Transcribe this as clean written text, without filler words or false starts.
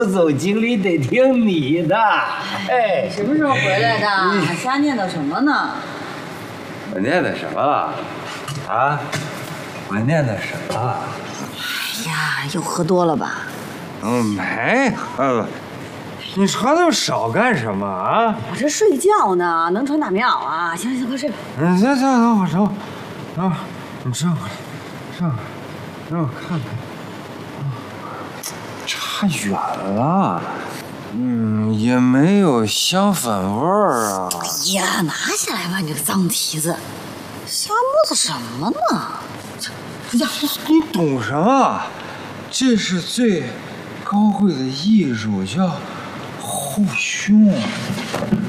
总经理得听你的。哎， 什么时候回来的？还瞎念叨什么呢？ 我念的什么了？啊？我念的什么？ 哎呀，又喝多了吧？ 没。你穿那么少干什么啊？ 我这睡觉呢，能穿哪棉袄啊？行行，快睡吧。 行，等会儿，你站过来，让我看看。差远了，也没有香粉味儿啊。 哎呀，拿下来吧，你这个脏蹄子，瞎摸索什么呢？ 呀，你懂什么？这是最高贵的艺术，叫护胸。